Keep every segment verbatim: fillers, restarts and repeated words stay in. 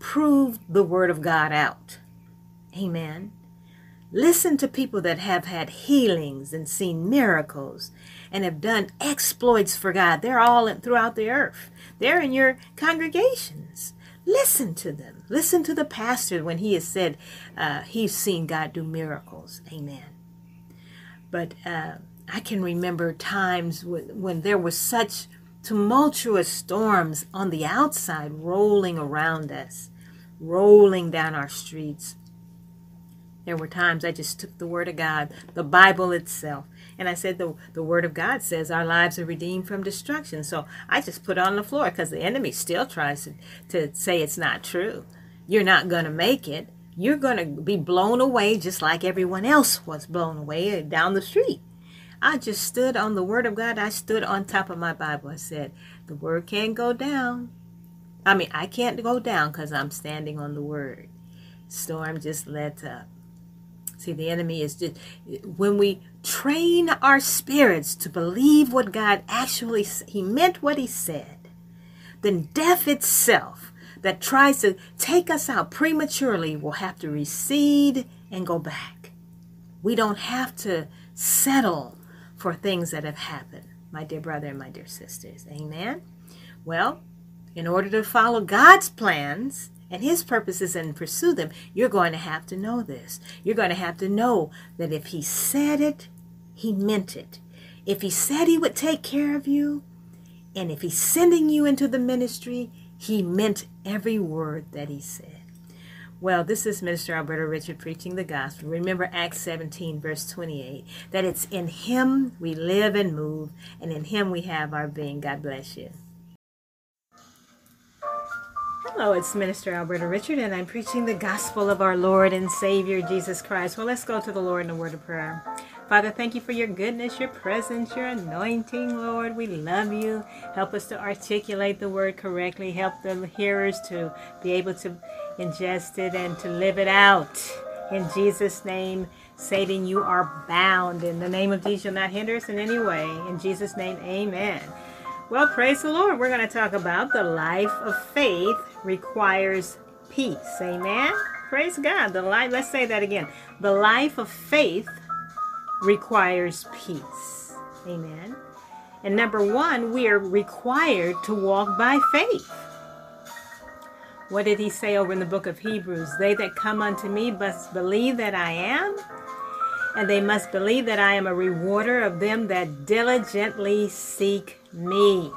prove the word of God out. Amen. Listen to people that have had healings and seen miracles and have done exploits for God. They're all in, throughout the earth. They're in your congregations. Listen to them. Listen to the pastor when he has said uh, he's seen God do miracles. Amen. But uh, I can remember times when, when there was such tumultuous storms on the outside rolling around us, rolling down our streets. There were times I just took the Word of God, the Bible itself, and I said the, the Word of God says our lives are redeemed from destruction. So I just put it on the floor because the enemy still tries to, to say it's not true. You're not going to make it. You're going to be blown away just like everyone else was blown away down the street. I just stood on the Word of God. I stood on top of my Bible. I said, the Word can't go down. I mean, I can't go down because I'm standing on the Word. Storm just let up. See, the enemy is just, when we train our spirits to believe what God actually, he meant what he said, then death itself that tries to take us out prematurely will have to recede and go back. We don't have to settle for things that have happened, my dear brother and my dear sisters. Amen. Well, in order to follow God's plans and his purposes and pursue them, you're going to have to know this. You're going to have to know that if he said it, he meant it. If he said he would take care of you, and if he's sending you into the ministry, he meant every word that he said. Well, this is Minister Alberta Richard preaching the gospel. Remember Acts seventeen, verse twenty-eight, that it's in him we live and move, and in him we have our being. God bless you. Hello, it's Minister Alberta Richard, and I'm preaching the gospel of our Lord and Savior, Jesus Christ. Well, let's go to the Lord in a word of prayer. Father, thank you for your goodness, your presence, your anointing, Lord. We love you. Help us to articulate the word correctly. Help the hearers to be able to ingest it and to live it out. In Jesus' name, Satan, you are bound. In the name of Jesus, you'll not hinder us in any way. In Jesus' name, amen. Well, praise the Lord. We're going to talk about the life of faith requires peace. Amen. Praise God. The life, let's say that again. The life of faith requires peace. Amen. And number one, we are required to walk by faith. What did he say over in the book of Hebrews? They that come unto me must believe that I am, and they must believe that I am a rewarder of them that diligently seek me.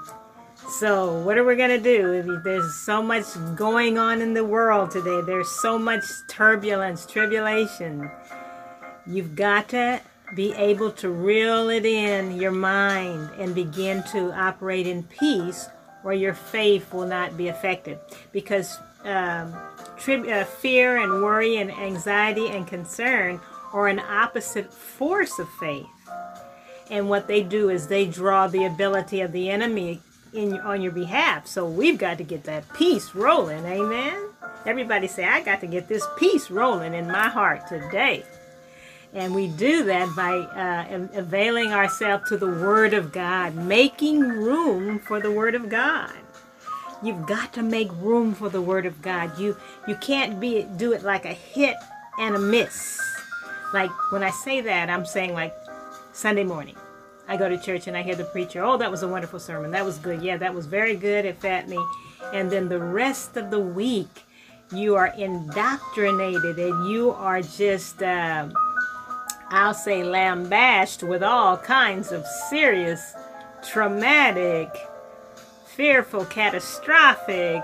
So what are we going to do? There's so much going on in the world today. There's so much turbulence, tribulation. You've got to be able to reel it in your mind and begin to operate in peace, or your faith will not be affected. Because um, tri- uh, fear and worry and anxiety and concern are an opposite force of faith. And what they do is they draw the ability of the enemy in on your behalf. So we've got to get that peace rolling. Amen. Everybody say, I got to get this peace rolling in my heart today. And we do that by uh, availing ourselves to the Word of God, making room for the Word of God. You've got to make room for the Word of God. You you can't be do it like a hit and a miss. Like when I say that, I'm saying like Sunday morning, I go to church and I hear the preacher, oh, that was a wonderful sermon. That was good. Yeah, that was very good. It fed me. And then the rest of the week, you are indoctrinated and you are just, uh, I'll say, lambasted with all kinds of serious, traumatic, fearful, catastrophic,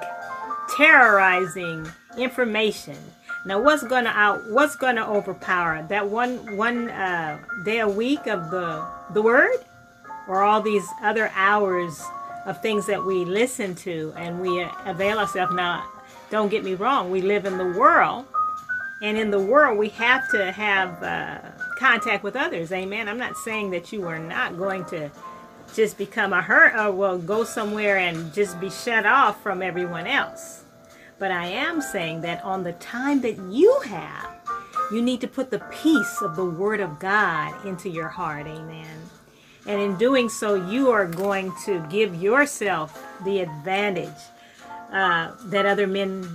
terrorizing information. Now, what's gonna out? What's gonna overpower that one one uh, day a week of the the Word, or all these other hours of things that we listen to and we avail ourselves? Now, don't get me wrong. We live in the world, and in the world we have to have uh, contact with others. Amen. I'm not saying that you are not going to just become a hurt or well go somewhere and just be shut off from everyone else. But I am saying that on the time that you have, you need to put the peace of the Word of God into your heart. Amen. And in doing so, you are going to give yourself the advantage uh, that other men